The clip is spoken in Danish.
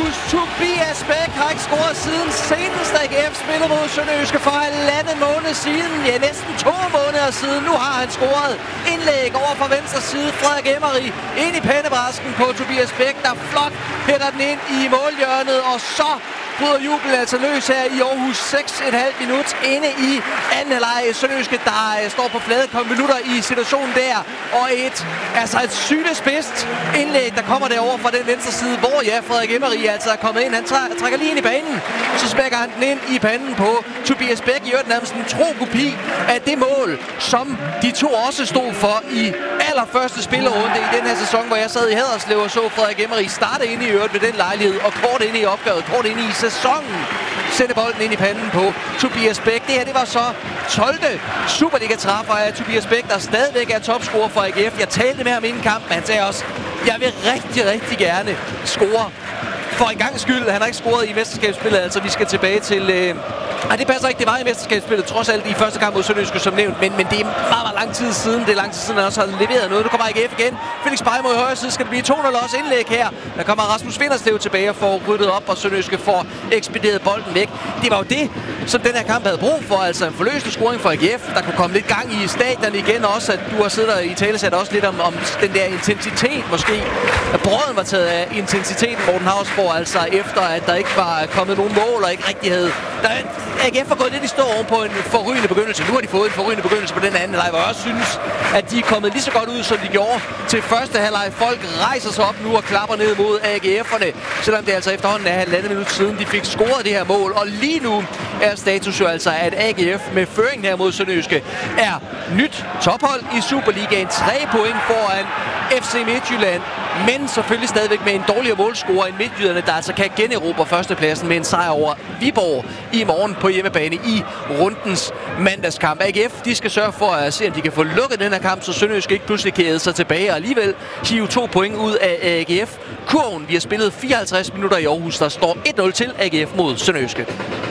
Aarhus. Tobias Bæk har ikke scoret siden senest AGF spillede mod Sønderjyske for 1,5 måned siden. Ja, næsten 2 måneder siden. Nu har han scoret indlæg over fra venstre side. Frederik Emery ind i pandebrasken på Tobias Bæk, der flot hætter den ind i målhjørnet. Og så bryder jubelen altså løs her i Aarhus. 6,5 minut inde i anden halvleg. Sønderjyske, der står på flade minutter i situationen der. Og et sylespidst indlæg, der kommer derover fra den venstre side, hvor Frederik Emery altså er kommet ind. Han trækker lige ind i banen. Så smækker han den ind i panden på Tobias Bæk. I øvrigt nærmest en tro kopi af det mål, som de to også stod for i allerførste spillerunde i den her sæson, hvor jeg sad i Haderslev og så Frederik Emery starte ind i øvrigt ved den lejlighed, og kort ind i opgavet, kort ind i sæsonen, sætte bolden ind i panden på Tobias Bæk. Det her, det var så 12. Superliga-træffer af Tobias Bæk, der stadigvæk er topscorer for AGF. Jeg talte med ham inden kampen, han sagde også, jeg vil rigtig gerne score for en gang skyld. Han har ikke scoret i mesterskabsspillet, altså vi skal tilbage til... det passer ikke, det var i mesterskabsspillet, trods alt i første kamp mod Sønderjyske som nævnt, men det er meget lang tid siden. Det er lang tid siden, han også har leveret noget. Nu kommer AGF igen. Felix Beyer mod højre side. Skal det blive 2-0 også indlæg her? Der kommer Rasmus Vinderslev tilbage og får ryddet op, og Sønderjyske får ekspederet bolden væk. Det var jo det, som den her kamp havde brug for. Altså en forløsende scoring for AGF. Der kunne komme lidt gang i stadion igen også, at du har siddet der i talesat også lidt om den der intensitet måske. At brøden var taget af intensiteten, Morten Hausborg, altså efter at der ikke var kommet nogen mål og ikke rigtig havde... AGF har gået lidt i stå oven på en forrygende begyndelse. Nu har de fået en forrygende begyndelse på den anden halvleg, hvor jeg også synes, at de er kommet lige så godt ud, som de gjorde til første halvleg. Folk rejser sig op nu og klapper ned mod AGF'erne, selvom det altså efterhånden er 1,5 minut siden, de fik scoret det her mål. Og lige nu er status jo altså, at AGF med føringen her mod Sønderjyske er nyt tophold i Superligaen. 3 point foran FC Midtjylland, men selvfølgelig stadigvæk med en dårligere målscorer end Midtjyderne, der altså kan generobre førstepladsen med en sejr over Viborg i morgen på hjemmebane i rundens mandagskamp. AGF, de skal sørge for at se, om de kan få lukket den her kamp, så Sønderjyske ikke pludselig kan æde sig tilbage og alligevel hive 2 point ud af AGF. Kurven, vi har spillet 54 minutter i Aarhus, der står 1-0 til AGF mod Sønderjyske.